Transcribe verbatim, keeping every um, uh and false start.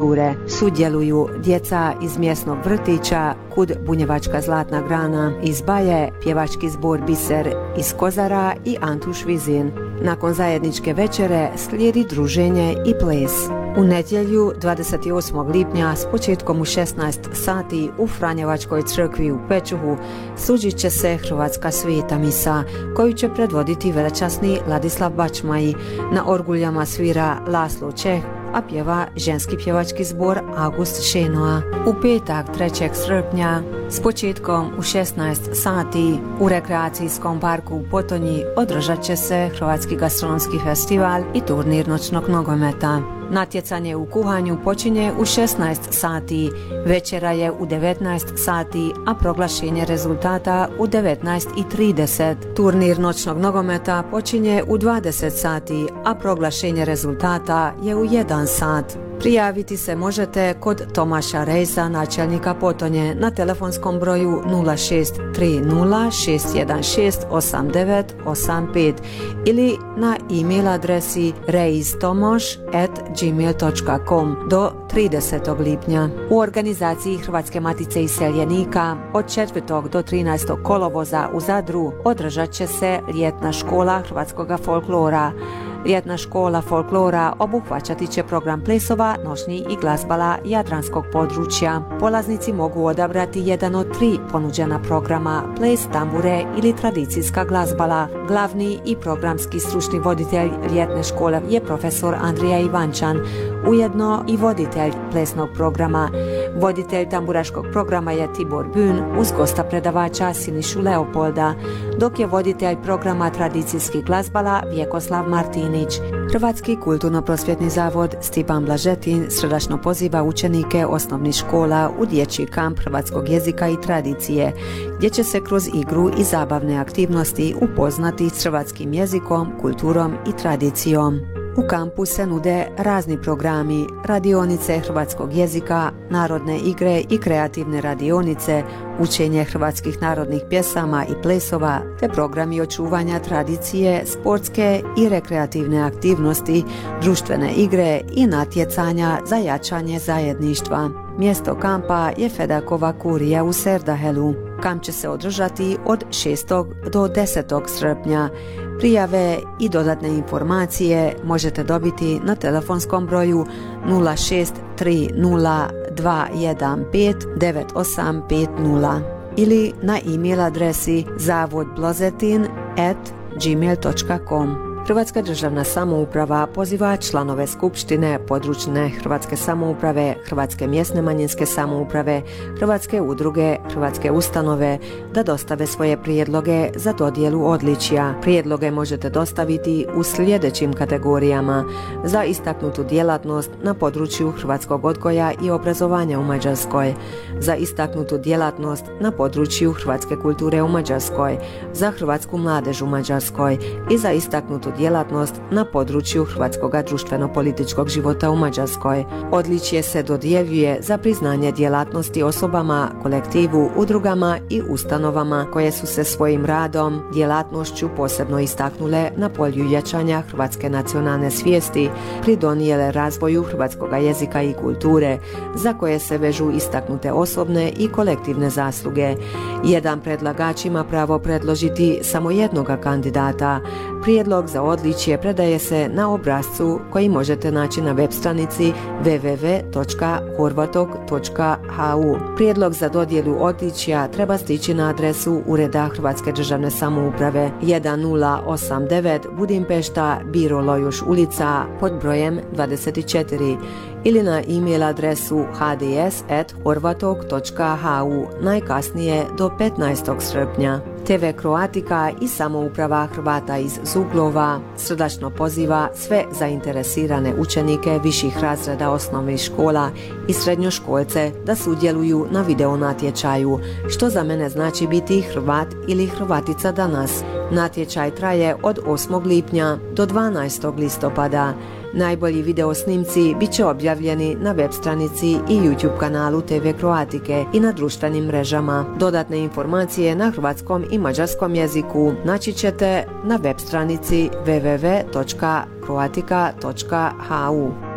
kulture. Sudjeluju djeca iz mjesnog vrtića Kud bunjevačka zlatna grana iz Baje, pjevački zbor Biser iz Kozara i Antuš Vizin. Nakon zajedničke večere slijedi druženje i ples. U nedjelju dvadeset osmog lipnja s početkom u šesnaest sati u Franjevačkoj crkvi u Pečuhu služit će se Hrvatska sveta misa, koju će predvoditi velečasni Ladislav Bačmaj. Na orguljama svira Laslo Čeh, a pjeva ženski pjevački zbor August Šenoa. U petak trećeg srpnja s početkom u šesnaest sati u rekreacijskom parku u Potonji održat će se Hrvatski gastronomski festival i turnir noćnog nogometa. Natjecanje u kuhanju počinje u šesnaest sati, večera je u devetnaest sati, a proglašenje rezultata u devetnaest i trideset. Turnir noćnog nogometa počinje u dvadeset sati, a proglašenje rezultata je u jedan sat. Prijaviti se možete kod Tomaša Rejsa, načelnika Potonje, na telefonskom broju nula šest tri nula šest jedan šest osam devet osam pet ili na e-mail adresi reiztomoš at gmail dot com do tridesetog lipnja. U organizaciji Hrvatske matice iseljenika od četvrtog do trinaestog kolovoza u Zadru održat će se ljetna škola hrvatskoga folklora. Ljetna škola folklora obuhvaćati će program plesova, nošnji i glazbala jadranskog područja. Polaznici mogu odabrati jedan od tri ponuđena programa: ples, tambure ili tradicijska glazbala. Glavni i programski stručni voditelj ljetne škole je profesor Andrija Ivančan, ujedno i voditelj plesnog programa. Voditelj tamburaškog programa je Tibor Bün uz gosta predavača Sinišu Leopolda, dok je voditelj programa tradicijskih glazbala Vjekoslav Martinić. Hrvatski kulturno-prosvjetni zavod Stipan Blažetin srdačno poziva učenike osnovnih škola u dječji kamp hrvatskog jezika i tradicije, gdje će se kroz igru i zabavne aktivnosti upoznati s hrvatskim jezikom, kulturom i tradicijom. U kampu se nude razni programi, radionice hrvatskog jezika, narodne igre i kreativne radionice, učenje hrvatskih narodnih pjesama i plesova, te programi očuvanja tradicije, sportske i rekreativne aktivnosti, društvene igre i natjecanja za jačanje zajedništva. Mjesto kampa je Fedakova kurija u Serdahelu. Kamp će se održati od šestog do desetog srpnja. Prijave i dodatne informacije možete dobiti na telefonskom broju nula šest tri nula dva jedan pet devet osam pet nula ili na e-mail adresi zavodblozetin at gmail dot com. Hrvatska državna samouprava poziva članove Skupštine područne Hrvatske samouprave, Hrvatske mjesne manjinske samouprave, Hrvatske udruge, Hrvatske ustanove da dostave svoje prijedloge za dodjelu odličja. Prijedloge možete dostaviti u sljedećim kategorijama: za istaknutu djelatnost na području hrvatskog odgoja i obrazovanja u Mađarskoj, za istaknutu djelatnost na području hrvatske kulture u Mađarskoj, za hrvatsku mladež u Mađarskoj i za istaknutu djelatnost na području hrvatskog društveno-političkog života u Mađarskoj. Odličje se dodjeljuje za priznanje djelatnosti osobama, kolektivu, udrugama i ustanovama koje su se svojim radom, djelatnošću posebno istaknule na polju jačanja hrvatske nacionalne svijesti, pridonijele razvoju hrvatskog jezika i kulture, za koje se vežu istaknute osobne i kolektivne zasluge. Jedan predlagač ima pravo predložiti samo jednoga kandidata. Prijedlog za odličje predaje se na obrascu koji možete naći na web stranici w w w dot horvatog dot h u. Prijedlog za dodjelu odličja treba stići na adresu Ureda Hrvatske državne samouprave jedan nula osam devet Budimpešta, Biro Lojuš ulica pod brojem dvadeset četiri ili na e-mail adresu h d s at horvatog dot h u najkasnije do petnaestog srpnja. te ve Kroatika i samouprava Hrvata iz Zuglova srdačno poziva sve zainteresirane učenike viših razreda osnovnih škola i srednjoškolce da sudjeluju na video natječaju, što za mene znači biti Hrvat ili Hrvatica danas. Natječaj traje od osmog lipnja do dvanaestog listopada. Najbolji video snimci bit će objavljeni na web stranici i YouTube kanalu te ve Kroatike i na društvenim mrežama. Dodatne informacije na hrvatskom i mađarskom jeziku naći ćete na web stranici w w w dot kroatika dot h u.